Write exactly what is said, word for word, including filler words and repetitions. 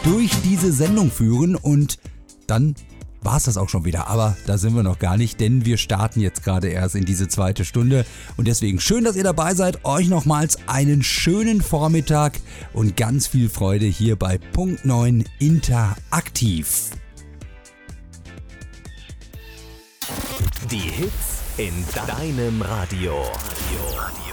durch diese Sendung führen und dann war es das auch schon wieder. Aber da sind wir noch gar nicht, denn wir starten jetzt gerade erst in diese zweite Stunde. Und deswegen schön, dass ihr dabei seid. Euch nochmals einen schönen Vormittag und ganz viel Freude hier bei Punkt neun Interaktiv. Die Hits in deinem Radio.